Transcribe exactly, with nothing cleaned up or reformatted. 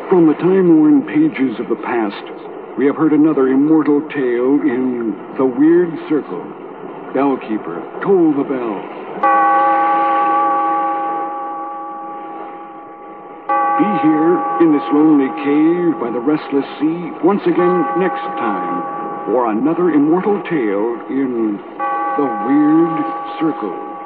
From the time-worn pages of the past, we have heard another immortal tale in The Weird Circle. Bellkeeper, toll the bell. Be here in this lonely cave by the restless sea once again next time for another immortal tale in The Weird Circle.